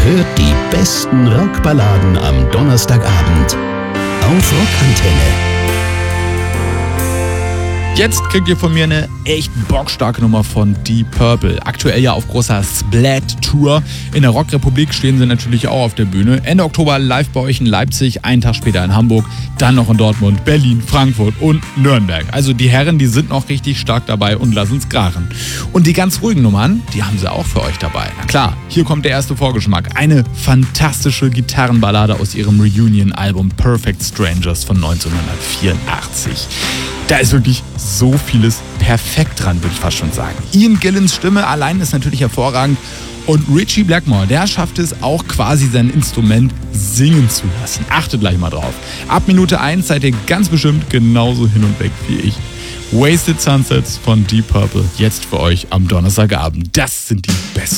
hört die besten Rockballaden am Donnerstagabend auf Rockantenne. Jetzt kriegt ihr von mir eine echt bockstarke Nummer von Deep Purple. Aktuell ja auf großer Splat-Tour. In der Rockrepublik stehen sie natürlich auch auf der Bühne. Ende Oktober live bei euch in Leipzig, einen Tag später in Hamburg, dann noch in Dortmund, Berlin, Frankfurt und Nürnberg. Also die Herren, die sind noch richtig stark dabei und lassen's krachen. Und die ganz ruhigen Nummern, die haben sie auch für euch dabei. Na klar, hier kommt der erste Vorgeschmack. Eine fantastische Gitarrenballade aus ihrem Reunion-Album Perfect Strangers von 1984. Da ist wirklich so vieles perfekt dran, würde ich fast schon sagen. Ian Gillans Stimme allein ist natürlich hervorragend. Und Ritchie Blackmore, der schafft es auch quasi sein Instrument singen zu lassen. Achtet gleich mal drauf. Ab Minute 1 seid ihr ganz bestimmt genauso hin und weg wie ich. Wasted Sunsets von Deep Purple, jetzt für euch am Donnerstagabend. Das sind die besten.